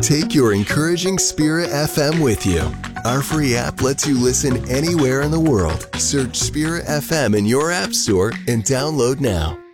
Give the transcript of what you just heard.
Take your encouraging Spirit FM with you. Our free app lets you listen anywhere in the world. Search Spirit FM in your app store and download now.